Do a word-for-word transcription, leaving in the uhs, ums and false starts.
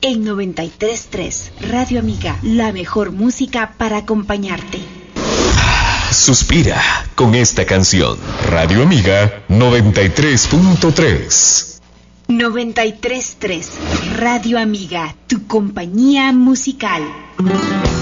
En noventa y tres punto tres, Radio Amiga, la mejor música para acompañarte. Suspira con esta canción. Radio Amiga noventa y tres punto tres. noventa y tres punto tres, Radio Amiga, tu compañía musical.